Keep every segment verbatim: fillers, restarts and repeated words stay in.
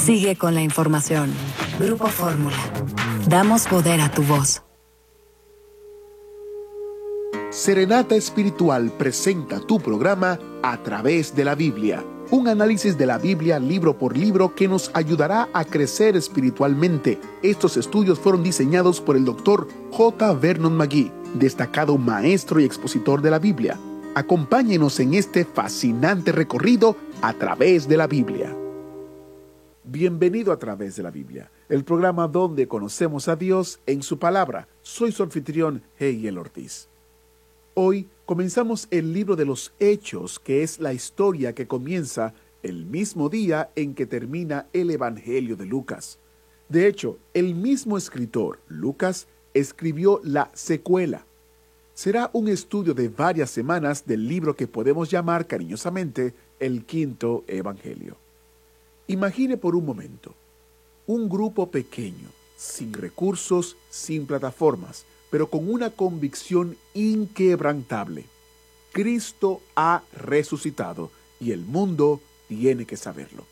Sigue con la información. Grupo Fórmula. Damos poder a tu voz. Serenata Espiritual presenta tu programa A Través de la Biblia. Un análisis de la Biblia libro por libro que nos ayudará a crecer espiritualmente. Estos estudios fueron diseñados por el doctor J. Vernon McGee, destacado maestro y expositor de la Biblia. Acompáñenos en este fascinante recorrido a través de la Biblia. Bienvenido a Través de la Biblia, el programa donde conocemos a Dios en su palabra. Soy su anfitrión, Heyel Ortiz. Hoy comenzamos el libro de los Hechos, que es la historia que comienza el mismo día en que termina el Evangelio de Lucas. De hecho, el mismo escritor, Lucas, escribió la secuela. Será un estudio de varias semanas del libro que podemos llamar cariñosamente el Quinto Evangelio. Imagine por un momento un grupo pequeño, sin recursos, sin plataformas, pero con una convicción inquebrantable. Cristo ha resucitado y el mundo tiene que saberlo.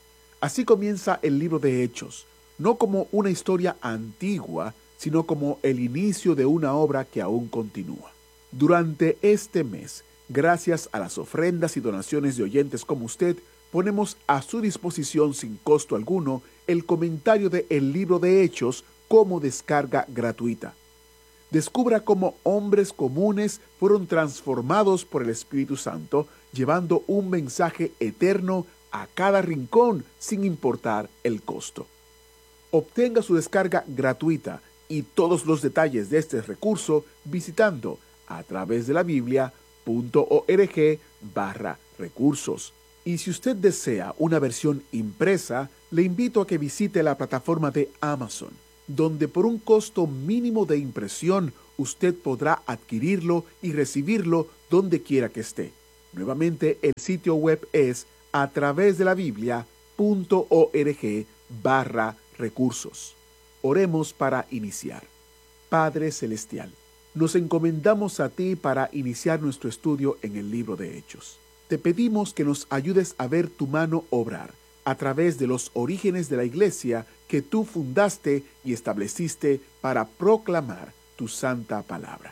Así comienza el libro de Hechos, no como una historia antigua, sino como el inicio de una obra que aún continúa. Durante este mes, gracias a las ofrendas y donaciones de oyentes como usted, ponemos a su disposición sin costo alguno el comentario de El Libro de Hechos como descarga gratuita. Descubra cómo hombres comunes fueron transformados por el Espíritu Santo, llevando un mensaje eterno a cada rincón sin importar el costo. Obtenga su descarga gratuita y todos los detalles de este recurso visitando a través de la biblia punto org barra recursos. Y si usted desea una versión impresa, le invito a que visite la plataforma de Amazon, donde por un costo mínimo de impresión usted podrá adquirirlo y recibirlo donde quiera que esté. Nuevamente, el sitio web es a través de la biblia punto org barra recursos. Oremos para iniciar. Padre Celestial, nos encomendamos a ti para iniciar nuestro estudio en el libro de Hechos. Te pedimos que nos ayudes a ver tu mano obrar a través de los orígenes de la iglesia que tú fundaste y estableciste para proclamar tu santa palabra.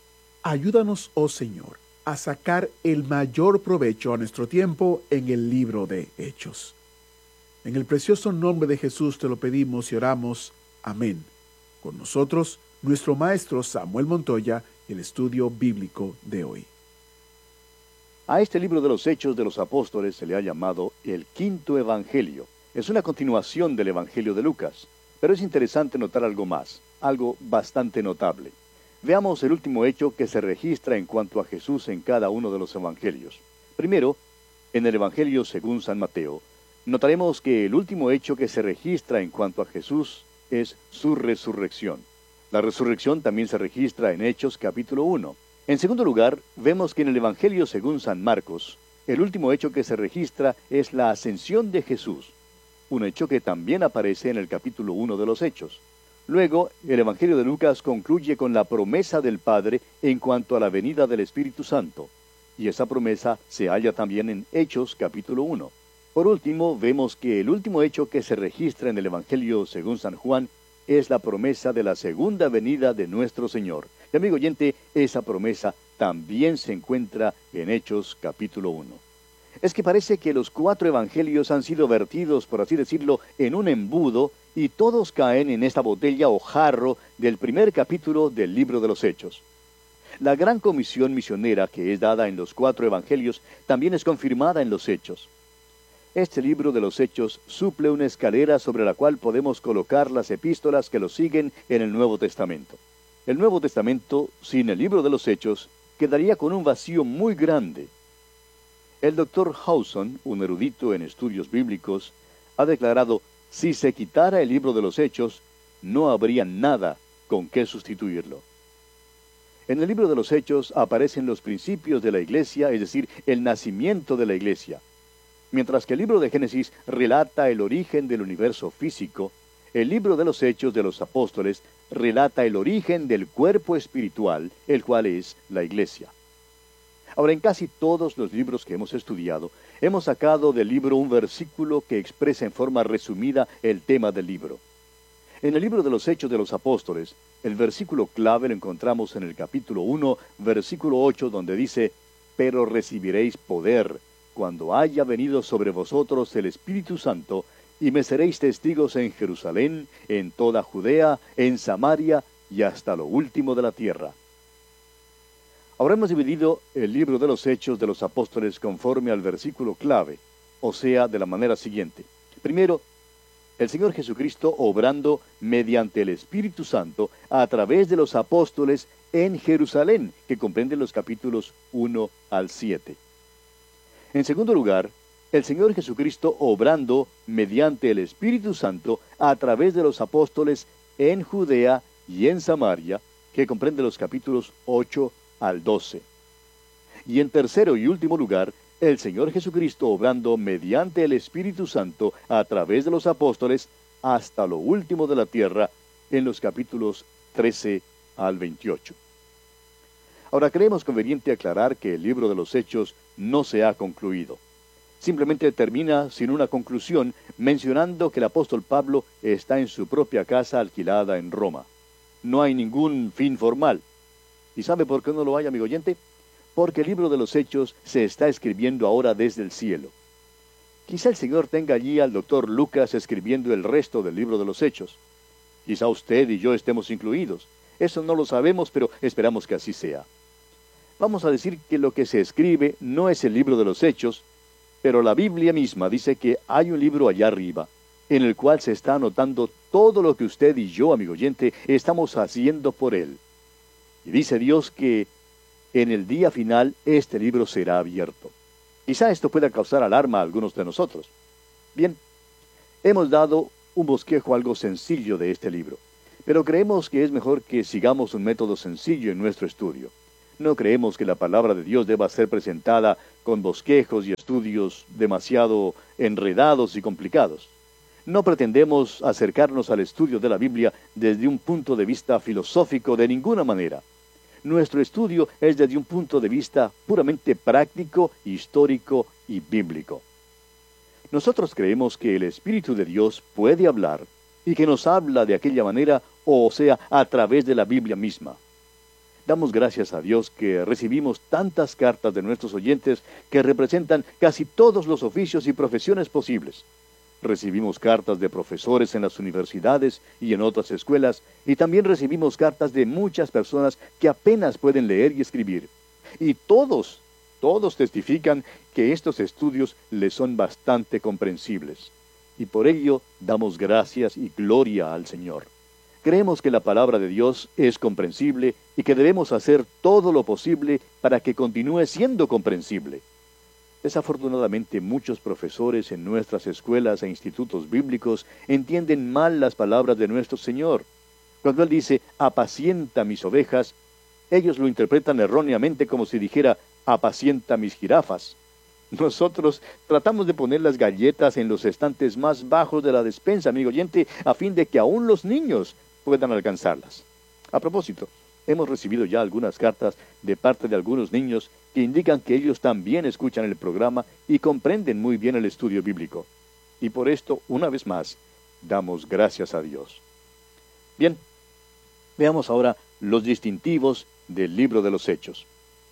Ayúdanos, oh Señor, a sacar el mayor provecho a nuestro tiempo en el libro de Hechos. En el precioso nombre de Jesús te lo pedimos y oramos. Amén. Con nosotros, nuestro maestro Samuel Montoya, el estudio bíblico de hoy. A este libro de los Hechos de los Apóstoles se le ha llamado el Quinto Evangelio. Es una continuación del Evangelio de Lucas, pero es interesante notar algo más, algo bastante notable. Veamos el último hecho que se registra en cuanto a Jesús en cada uno de los evangelios. Primero, en el Evangelio según San Mateo, notaremos que el último hecho que se registra en cuanto a Jesús es su resurrección. La resurrección también se registra en Hechos capítulo uno. En segundo lugar, vemos que en el Evangelio según San Marcos, el último hecho que se registra es la ascensión de Jesús, un hecho que también aparece en el capítulo uno de los Hechos. Luego, el Evangelio de Lucas concluye con la promesa del Padre en cuanto a la venida del Espíritu Santo, y esa promesa se halla también en Hechos capítulo uno. Por último, vemos que el último hecho que se registra en el Evangelio según San Juan es la promesa de la segunda venida de nuestro Señor. Y amigo oyente, esa promesa también se encuentra en Hechos capítulo uno. Es que parece que los cuatro evangelios han sido vertidos, por así decirlo, en un embudo, y todos caen en esta botella o jarro del primer capítulo del libro de los Hechos. La gran comisión misionera que es dada en los cuatro evangelios también es confirmada en los Hechos. Este libro de los Hechos suple una escalera sobre la cual podemos colocar las epístolas que lo siguen en el Nuevo Testamento. El Nuevo Testamento, sin el libro de los Hechos, quedaría con un vacío muy grande. El doctor Howson, un erudito en estudios bíblicos, ha declarado, si se quitara el libro de los Hechos, no habría nada con qué sustituirlo. En el libro de los Hechos aparecen los principios de la Iglesia, es decir, el nacimiento de la Iglesia. Mientras que el libro de Génesis relata el origen del universo físico, el libro de los Hechos de los Apóstoles relata el origen del cuerpo espiritual, el cual es la Iglesia. Ahora, en casi todos los libros que hemos estudiado, hemos sacado del libro un versículo que expresa en forma resumida el tema del libro. En el libro de los Hechos de los Apóstoles, el versículo clave lo encontramos en el capítulo uno, versículo ocho, donde dice: «Pero recibiréis poder cuando haya venido sobre vosotros el Espíritu Santo, y me seréis testigos en Jerusalén, en toda Judea, en Samaria y hasta lo último de la tierra». Ahora hemos dividido el libro de los Hechos de los Apóstoles conforme al versículo clave, o sea, de la manera siguiente. Primero, el Señor Jesucristo obrando mediante el Espíritu Santo a través de los apóstoles en Jerusalén, que comprende los capítulos uno al siete. En segundo lugar, el Señor Jesucristo obrando mediante el Espíritu Santo a través de los apóstoles en Judea y en Samaria, que comprende los capítulos ocho al doce. Y en tercero y último lugar, el Señor Jesucristo obrando mediante el Espíritu Santo a través de los apóstoles hasta lo último de la tierra, en los capítulos trece al veintiocho. Ahora, creemos conveniente aclarar que el libro de los Hechos no se ha concluido. Simplemente termina sin una conclusión, mencionando que el apóstol Pablo está en su propia casa alquilada en Roma. No hay ningún fin formal. ¿Y sabe por qué no lo hay, amigo oyente? Porque el libro de los Hechos se está escribiendo ahora desde el cielo. Quizá el Señor tenga allí al doctor Lucas escribiendo el resto del libro de los Hechos. Quizá usted y yo estemos incluidos. Eso no lo sabemos, pero esperamos que así sea. Vamos a decir que lo que se escribe no es el libro de los Hechos, pero la Biblia misma dice que hay un libro allá arriba, en el cual se está anotando todo lo que usted y yo, amigo oyente, estamos haciendo por él. Y dice Dios que en el día final este libro será abierto. Quizá esto pueda causar alarma a algunos de nosotros. Bien, hemos dado un bosquejo algo sencillo de este libro, pero creemos que es mejor que sigamos un método sencillo en nuestro estudio. No creemos que la palabra de Dios deba ser presentada con bosquejos y estudios demasiado enredados y complicados. No pretendemos acercarnos al estudio de la Biblia desde un punto de vista filosófico de ninguna manera. Nuestro estudio es desde un punto de vista puramente práctico, histórico y bíblico. Nosotros creemos que el Espíritu de Dios puede hablar y que nos habla de aquella manera, o sea, a través de la Biblia misma. Damos gracias a Dios que recibimos tantas cartas de nuestros oyentes que representan casi todos los oficios y profesiones posibles. Recibimos cartas de profesores en las universidades y en otras escuelas, y también recibimos cartas de muchas personas que apenas pueden leer y escribir. Y todos, todos testifican que estos estudios les son bastante comprensibles. Y por ello damos gracias y gloria al Señor. Creemos que la palabra de Dios es comprensible y que debemos hacer todo lo posible para que continúe siendo comprensible. Desafortunadamente, muchos profesores en nuestras escuelas e institutos bíblicos entienden mal las palabras de nuestro Señor. Cuando Él dice, apacienta mis ovejas, ellos lo interpretan erróneamente como si dijera, apacienta mis jirafas. Nosotros tratamos de poner las galletas en los estantes más bajos de la despensa, amigo oyente, a fin de que aún los niños puedan alcanzarlas. A propósito, hemos recibido ya algunas cartas de parte de algunos niños que indican que ellos también escuchan el programa y comprenden muy bien el estudio bíblico. Y por esto, una vez más, damos gracias a Dios. Bien, veamos ahora los distintivos del libro de los Hechos.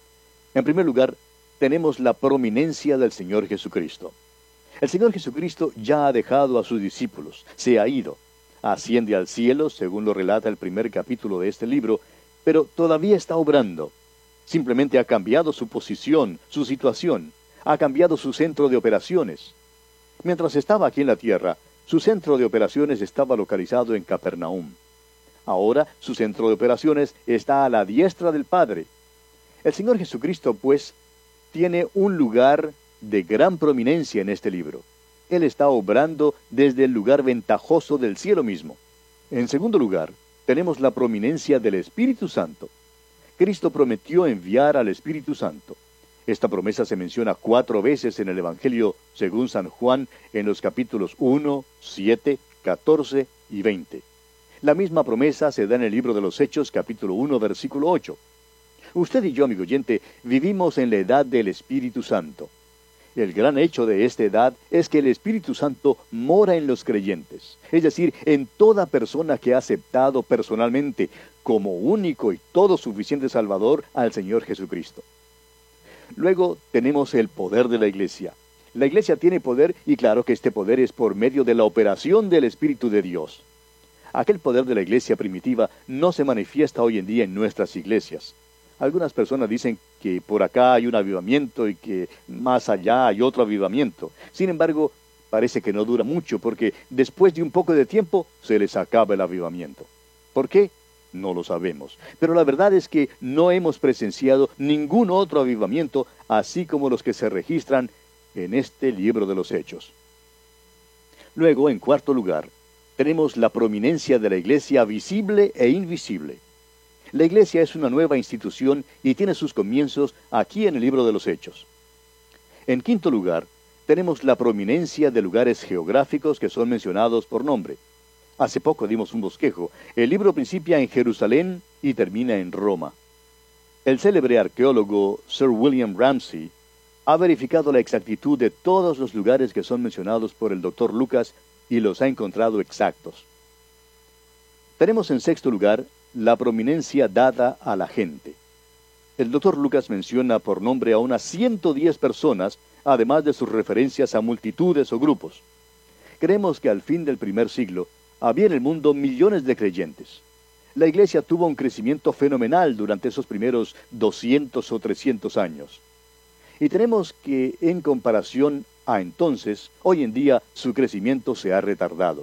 En primer lugar, tenemos la prominencia del Señor Jesucristo. El Señor Jesucristo ya ha dejado a sus discípulos, se ha ido, asciende al cielo, según lo relata el primer capítulo de este libro, pero todavía está obrando. Simplemente ha cambiado su posición, su situación, ha cambiado su centro de operaciones. Mientras estaba aquí en la tierra, su centro de operaciones estaba localizado en Capernaum. Ahora su centro de operaciones está a la diestra del Padre. El Señor Jesucristo, pues, tiene un lugar de gran prominencia en este libro. Él está obrando desde el lugar ventajoso del cielo mismo. En segundo lugar, tenemos la prominencia del Espíritu Santo. Cristo prometió enviar al Espíritu Santo. Esta promesa se menciona cuatro veces en el Evangelio según San Juan en los capítulos uno, siete, catorce y veinte. La misma promesa se da en el libro de los Hechos, capítulo uno, versículo ocho. Usted y yo, amigo oyente, vivimos en la edad del Espíritu Santo. El gran hecho de esta edad es que el Espíritu Santo mora en los creyentes, es decir, en toda persona que ha aceptado personalmente como único y todo suficiente Salvador al Señor Jesucristo. Luego tenemos el poder de la Iglesia. La Iglesia tiene poder y claro que este poder es por medio de la operación del Espíritu de Dios. Aquel poder de la Iglesia primitiva no se manifiesta hoy en día en nuestras iglesias. Algunas personas dicen que por acá hay un avivamiento y que más allá hay otro avivamiento. Sin embargo, parece que no dura mucho porque después de un poco de tiempo se les acaba el avivamiento. ¿Por qué? No lo sabemos. Pero la verdad es que no hemos presenciado ningún otro avivamiento así como los que se registran en este libro de los Hechos. Luego, en cuarto lugar, tenemos la prominencia de la Iglesia visible e invisible. La Iglesia es una nueva institución y tiene sus comienzos aquí en el libro de los Hechos. En quinto lugar, tenemos la prominencia de lugares geográficos que son mencionados por nombre. Hace poco dimos un bosquejo. El libro principia en Jerusalén y termina en Roma. El célebre arqueólogo Sir William Ramsay ha verificado la exactitud de todos los lugares que son mencionados por el doctor Lucas y los ha encontrado exactos. Tenemos en sexto lugar la prominencia dada a la gente. El doctor Lucas menciona por nombre a unas ciento diez personas, además de sus referencias a multitudes o grupos. Creemos que al fin del primer siglo había en el mundo millones de creyentes. La Iglesia tuvo un crecimiento fenomenal durante esos primeros doscientos o trescientos años. Y tenemos que, en comparación a entonces, hoy en día su crecimiento se ha retardado.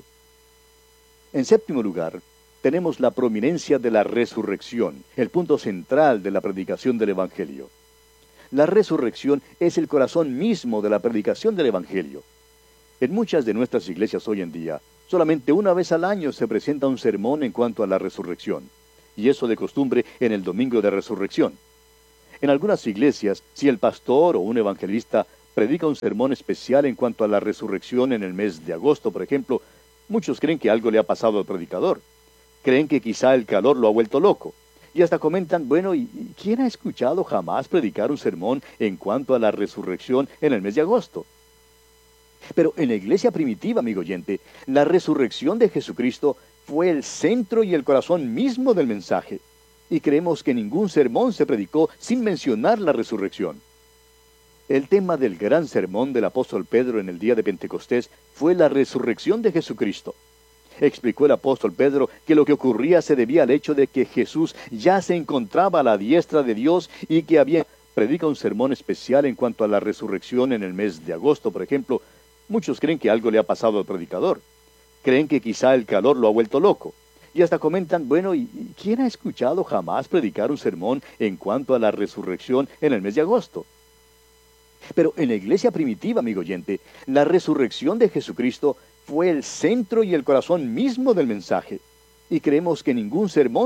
En séptimo lugar, tenemos la prominencia de la resurrección, el punto central de la predicación del Evangelio. La resurrección es el corazón mismo de la predicación del Evangelio. En muchas de nuestras iglesias hoy en día, solamente una vez al año se presenta un sermón en cuanto a la resurrección, y eso de costumbre en el domingo de resurrección. En algunas iglesias, si el pastor o un evangelista predica un sermón especial en cuanto a la resurrección en el mes de agosto, por ejemplo, muchos creen que algo le ha pasado al predicador. Creen que quizá el calor lo ha vuelto loco. Y hasta comentan, bueno, ¿y quién ha escuchado jamás predicar un sermón en cuanto a la resurrección en el mes de agosto? Pero en la iglesia primitiva, amigo oyente, la resurrección de Jesucristo fue el centro y el corazón mismo del mensaje. Y creemos que ningún sermón se predicó sin mencionar la resurrección. El tema del gran sermón del apóstol Pedro en el día de Pentecostés fue la resurrección de Jesucristo. Explicó el apóstol Pedro que lo que ocurría se debía al hecho de que Jesús ya se encontraba a la diestra de Dios y que había predica un sermón especial en cuanto a la resurrección en el mes de agosto, por ejemplo. Muchos creen que algo le ha pasado al predicador. Creen que quizá el calor lo ha vuelto loco. Y hasta comentan, bueno, ¿y quién ha escuchado jamás predicar un sermón en cuanto a la resurrección en el mes de agosto? Pero en la iglesia primitiva, amigo oyente, la resurrección de Jesucristo fue el centro y el corazón mismo del mensaje. Y creemos que ningún sermón